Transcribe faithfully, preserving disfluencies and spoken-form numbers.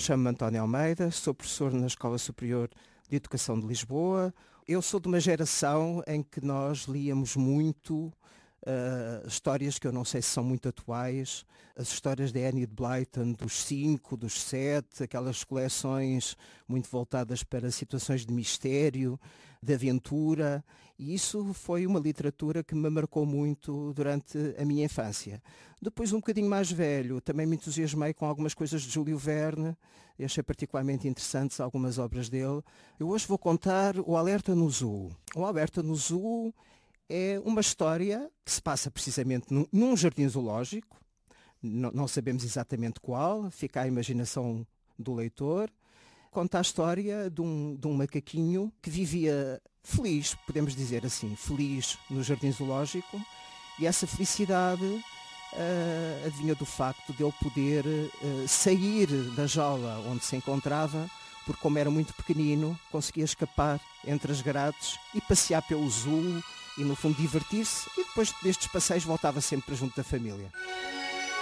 chamo-me António Almeida, sou professor na Escola Superior de Educação de Lisboa. Eu sou de uma geração em que nós líamos muito uh, histórias que eu não sei se são muito atuais, as histórias de Enid Blyton, dos cinco, dos sete, aquelas coleções muito voltadas para situações de mistério, de aventura, e isso foi uma literatura que me marcou muito durante a minha infância. Depois, um bocadinho mais velho, também me entusiasmei com algumas coisas de Júlio Verne, eu achei particularmente interessantes algumas obras dele. Eu hoje vou contar O Alerta no Zoo. O Alerta no Zoo é uma história que se passa precisamente num, num jardim zoológico, não, não sabemos exatamente qual, fica à imaginação do leitor. Conta a história de um, de um macaquinho que vivia feliz, podemos dizer assim, feliz no jardim zoológico, e essa felicidade uh, advinha do facto de ele poder uh, sair da jaula onde se encontrava, porque como era muito pequenino, conseguia escapar entre as grades e passear pelo zoo e no fundo divertir-se, e depois destes passeios voltava sempre para junto da família.